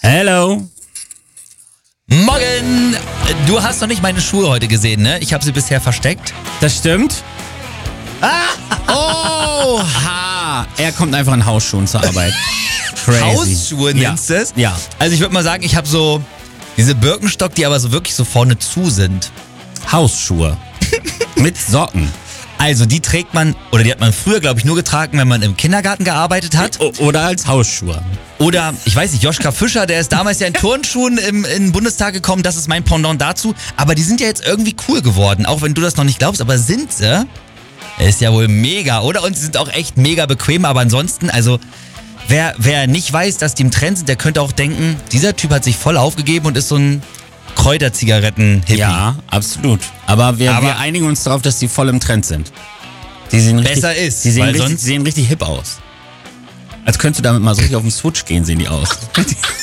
Hello. Morgen! Du hast noch nicht meine Schuhe heute gesehen, ne? Ich habe sie bisher versteckt. Das stimmt. Oha! Er kommt einfach in Hausschuhen zur Arbeit. Crazy. Hausschuhe nennst du es? Ja. Also ich würde mal sagen, ich habe so diese Birkenstock, die aber so wirklich so vorne zu sind. Hausschuhe. Mit Socken. Also die trägt man, oder die hat man früher, glaube ich, nur getragen, wenn man im Kindergarten gearbeitet hat. Oder als Hausschuhe. Oder, ich weiß nicht, Joschka Fischer, der ist damals ja in Turnschuhen in den Bundestag gekommen, das ist mein Pendant dazu. Aber die sind ja jetzt irgendwie cool geworden, auch wenn du das noch nicht glaubst, aber sind sie? Ist ja wohl mega, oder? Und sie sind auch echt mega bequem, aber ansonsten, also wer nicht weiß, dass die im Trend sind, der könnte auch denken, dieser Typ hat sich voll aufgegeben und ist so ein Kräuterzigaretten-Hippie. Ja, absolut. Aber wir einigen uns darauf, dass die voll im Trend sind. Die sehen richtig, Besser ist, die weil sehen richtig hip aus. Als könntest du damit mal so richtig auf den Switch gehen, sehen die aus.